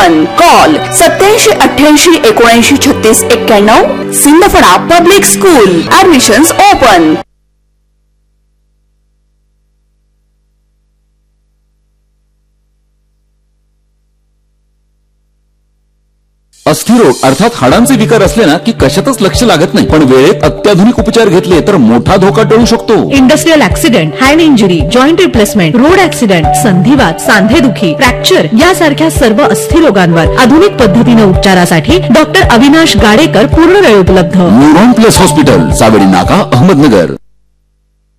Open. Call 8788793691. सिंदफळा public school. Admissions open. अस्थिरोग अर्थात हाडांचे विकार असले ना की कशातच लक्ष लागत नाही, पण वेळेत अत्याधुनिक उपचार घेतले तर मोठा धोका टळू शकतो. Industrial accident, hand injury, joint replacement, road accident, संधिवात, सांधेदुखी, fracture यासारख्या सर्व अस्थिरोगांवर आधुनिक पद्धतीने उपचारासाठी डॉक्टर अविनाश गाडेकर पूर्ण वेळ उपलब्ध. न्यूरॉन प्लस हॉस्पिटल, सावेडी नाका, अहमदनगर.